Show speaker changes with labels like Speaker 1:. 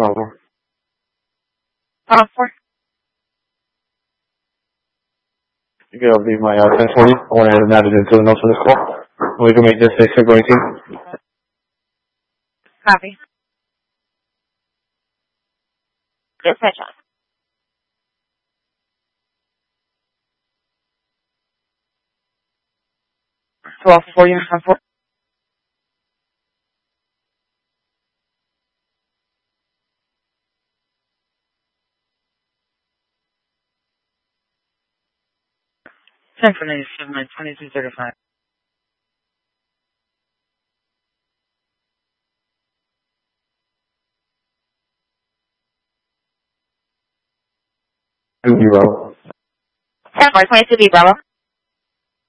Speaker 1: Bravo.
Speaker 2: 4.
Speaker 1: You get over my 1040. I want to add an added into the notes of this call. We can make this a February 18th.
Speaker 2: Copy. Dispatch on. 12 for you. 4. Ten for 97, 2235.
Speaker 1: Bravo.
Speaker 2: 10 for 22 Bravo.